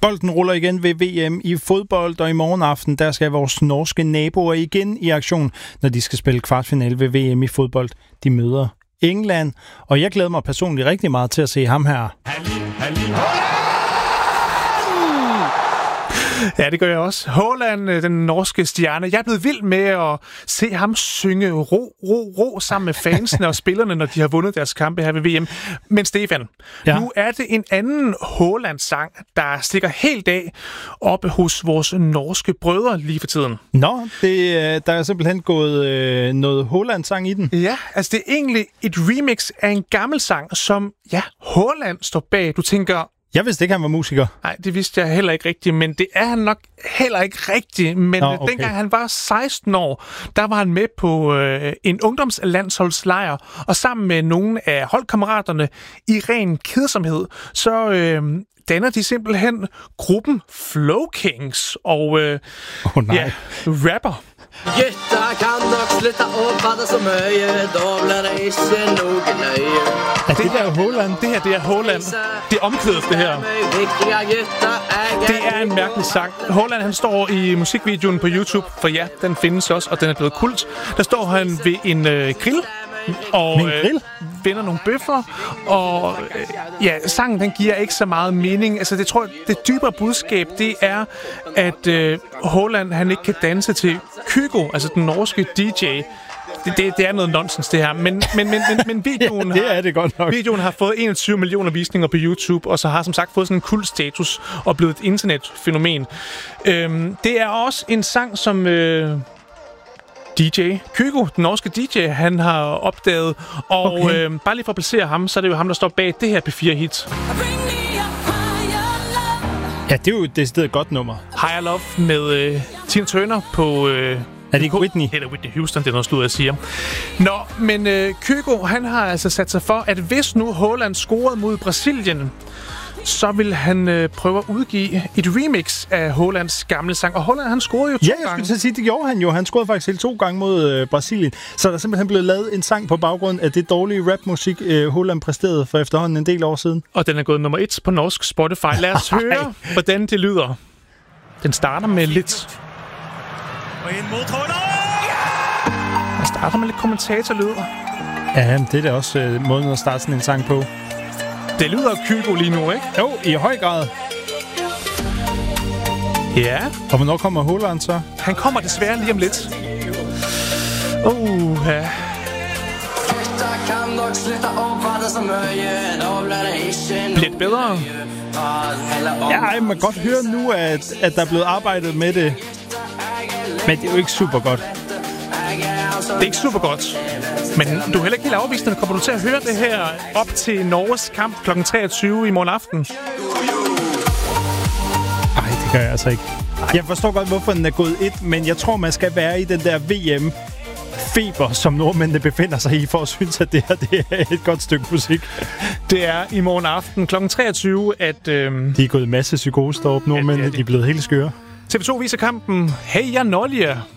Bolden ruller igen ved VM i fodbold, og i morgen aften der skal vores norske naboer igen i aktion, når de skal spille kvartfinale ved VM i fodbold. De møder England, og jeg glæder mig personligt rigtig meget til at se ham her. Ja, det gør jeg også. Haaland, den norske stjerne. Jeg er blevet vild med at se ham synge ro sammen med fansene og spillerne, når de har vundet deres kampe her ved VM. Men Stefan, nu er det en anden Haaland-sang, der stikker helt af oppe hos vores norske brødre lige for tiden. Nå, der er simpelthen gået noget Haaland-sang i den. Ja, altså det er egentlig et remix af en gammel sang, som Haaland står bag. Du tænker... Jeg vidste ikke, han var musiker. Nej, det vidste jeg heller ikke rigtigt, men det er han nok heller ikke rigtigt. Men dengang han var 16 år, der var han med på en ungdomslandsholdslejr, og sammen med nogle af holdkammeraterne i ren kedsomhed, så danner de simpelthen gruppen Flow Kings og rapper. Gutta kan nok slutte å bade så mye, da blir det ikke noe nøye. Er det der Haaland? Det her, det er Haaland. Det er omkvædet, det her. Det er en mærkelig sang. Haaland, han står i musikvideoen på YouTube, for ja, den findes også, og den er blevet kult. Der står han ved en grill, og vender nogle bøffer, og sangen den giver ikke så meget mening. Altså det tror jeg, det dybere budskab, det er, at Haaland han ikke kan danse til Kygo, altså den norske DJ. Det er noget nonsens, det her. Men videoen, det er det godt nok. Videoen har fået 21 millioner visninger på YouTube, og så har som sagt fået sådan en kult status og blevet et internetfænomen. Det er også en sang, som DJ Kygo, den norske DJ, han har opdaget. Og bare lige for at placere ham, så er det jo ham, der står bag det her P4-hit. Ja, det er jo et decideret godt nummer. Higher Love med Tina Turner på... Er det ikke Whitney? Det er Whitney Houston, det er noget slud, jeg siger. Nå, men Kygo, han har altså sat sig for, at hvis nu Haaland scorede mod Brasilien, så vil han prøve at udgive et remix af Haalands gamle sang. Og Haaland, han scorede jo 2 gange. Ja, jeg skulle sige, det gjorde han jo. Han scorede faktisk hele 2 gange mod Brasilien. Så der er simpelthen blevet lavet en sang på baggrund af det dårlige rapmusik, Haaland præsterede for efterhånden en del år siden. Og den er gået nummer 1 på norsk Spotify. Lad os høre, hvordan det lyder. Den starter med lidt... Jeg starter med lidt kommentatorlyd. Ja, det er da også måden at starte sådan en sang på. Det lyder Kygo lige nu, ikke? Jo, i høj grad. Ja. Og hvornår kommer Haaland så? Han kommer desværre lige om lidt. Ja. Lidt bedre. Ja, jeg må godt høre nu, at der er blevet arbejdet med det. Men det er jo ikke super godt. Det er ikke super godt. Men du er heller ikke helt afvisende. Kommer du til at høre det her op til Norges kamp kl. 23 i morgen aften? Nej, det gør jeg altså ikke. Jeg forstår godt, hvorfor den er gået 1, men jeg tror, man skal være i den der VM-feber, som nordmændene befinder sig i, for at synes, at det her det er et godt stykke musik. Det er i morgen aften kl. 23, at... De er gået en masse psykose deroppe, nordmændene. De er blevet helt skøre. TV2 viser kampen. Heia Norge!